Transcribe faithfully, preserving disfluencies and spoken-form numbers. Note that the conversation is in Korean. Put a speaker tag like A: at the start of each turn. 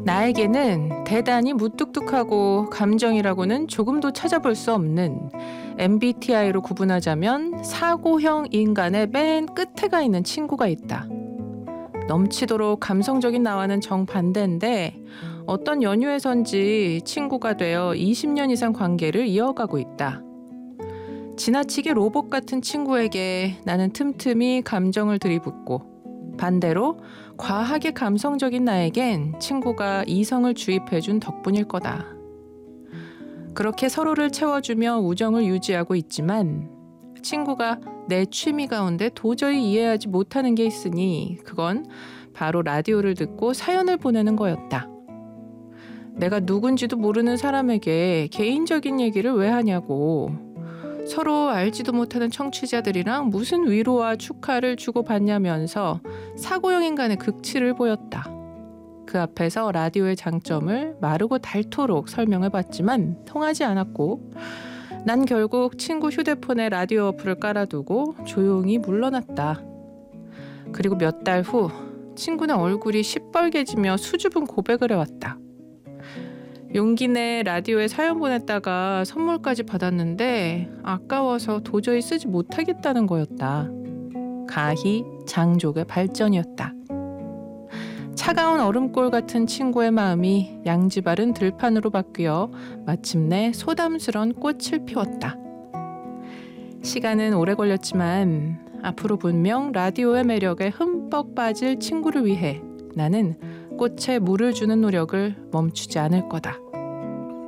A: 나에게는 대단히 무뚝뚝하고 감정이라고는 조금도 찾아볼 수 없는 엠비티아이로 구분하자면 사고형 인간의 맨 끝에 가 있는 친구가 있다. 넘치도록 감성적인 나와는 정반대인데 어떤 연유에선지 친구가 되어 이십 년 이상 관계를 이어가고 있다. 지나치게 로봇 같은 친구에게 나는 틈틈이 감정을 들이붓고 반대로 과하게 감성적인 나에겐 친구가 이성을 주입해준 덕분일 거다. 그렇게 서로를 채워주며 우정을 유지하고 있지만 친구가 내 취미 가운데 도저히 이해하지 못하는 게 있으니 그건 바로 라디오를 듣고 사연을 보내는 거였다. 내가 누군지도 모르는 사람에게 개인적인 얘기를 왜 하냐고. 서로 알지도 못하는 청취자들이랑 무슨 위로와 축하를 주고받냐면서 사고형 인간의 극치를 보였다. 그 앞에서 라디오의 장점을 마르고 닳도록 설명해봤지만 통하지 않았고 난 결국 친구 휴대폰에 라디오 어플을 깔아두고 조용히 물러났다. 그리고 몇 달 후 친구는 얼굴이 시뻘개지며 수줍은 고백을 해왔다. 용기 내 라디오에 사연 보냈다가 선물까지 받았는데 아까워서 도저히 쓰지 못하겠다는 거였다. 가히 장족의 발전이었다. 차가운 얼음골 같은 친구의 마음이 양지바른 들판으로 바뀌어 마침내 소담스런 꽃을 피웠다. 시간은 오래 걸렸지만 앞으로 분명 라디오의 매력에 흠뻑 빠질 친구를 위해 나는 꽃에 물을 주는 노력을 멈추지 않을 거다.